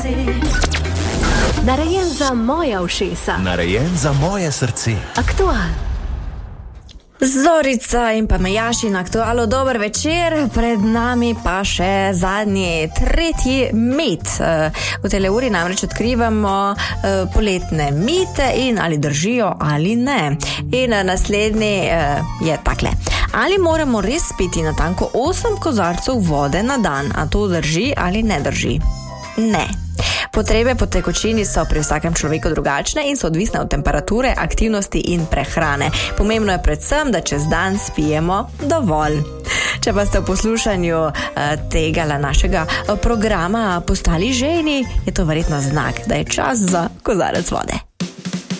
Narejen za moja ušesa. Narejen za moje srce. Aktual. Zorica in pa Mejaši na Aktualu, dober večer, pred nami pa še zadnji, tretji mit. V tele uri namreč odkrivamo poletne mite in ali držijo ali ne. In naslednji je takle. Ali moramo res piti natanko 8 kozarcev vode na dan, a to drži ali ne drži? Ne. Potrebe po tekočini so pri vsakem človeku drugačne in so odvisne od temperature, aktivnosti in prehrane. Pomembno je predvsem, da čez dan spijemo dovolj. Če pa ste v poslušanju tega našega programa postali žejni, je to verjetno znak, da je čas za kozarec vode.